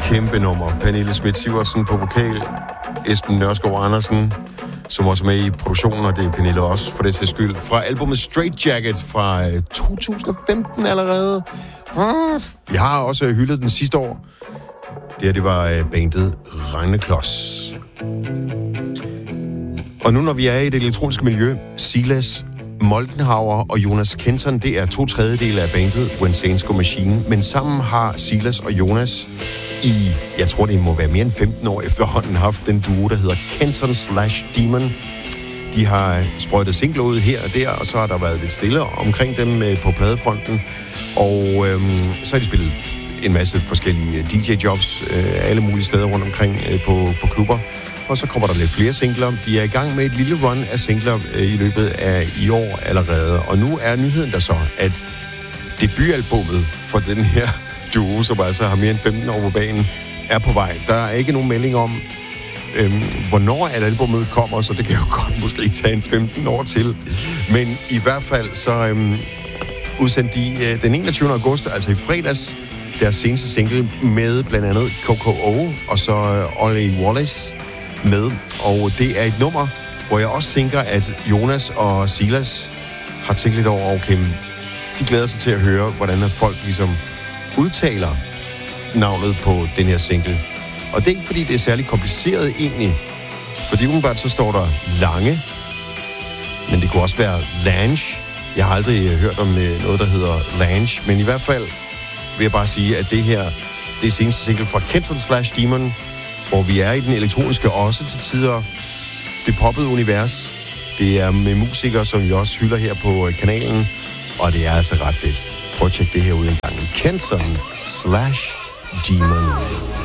kæmpe nummer. Pernille Schmidt-Sivertsen på vokal. Esben Nørskov Andersen, som også er med i produktionen, og det er Pernille også, for det til skyld. Fra albumet Straight Jacket fra 2015 allerede. Vi har også hyldet den sidste år. Det var bandet Regneklods. Og nu når vi er i det elektroniske miljø, Silas Moldenhauer og Jonas Kenton, det er 2/3 af bandet When Saints Go Machine, men sammen har Silas og Jonas i, jeg tror det må være mere end 15 år efterhånden, haft den duo, der hedder Kenton/Demon. De har sprøjtet singler ud her og der, og så har der været lidt stille omkring dem på pladefronten, og så har de spillet en masse forskellige DJ-jobs alle mulige steder rundt omkring på klubber. Og så kommer der lidt flere singler. De er i gang med et lille run af singler i løbet af i år allerede. Og nu er nyheden der så, at debutalbummet for den her duo, som altså har mere end 15 år på banen, er på vej. Der er ikke nogen melding om, hvornår at albumet kommer, så det kan jo godt måske tage en 15 år til. Men i hvert fald så udsendte de den 21. august, altså i fredags, deres seneste single med blandt andet KKO og så Ollie Wallace med. Og det er et nummer, hvor jeg også tænker, at Jonas og Silas har tænkt lidt over, okay, de glæder sig til at høre, hvordan folk ligesom udtaler navnet på den her single. Og det er ikke, fordi det er særlig kompliceret egentlig, fordi umiddelbart så står der Lange, men det kunne også være Lange. Jeg har aldrig hørt om noget, der hedder Lange, men i hvert fald vil jeg bare sige, at det her, det er seneste single fra Kenton/Demon, hvor vi er i den elektroniske også til tider. Det poppede univers. Det er med musikere, som vi også hylder her på kanalen, og det er altså ret fedt. Prøv at tjekke det her ud en gang. Kenton/Demon.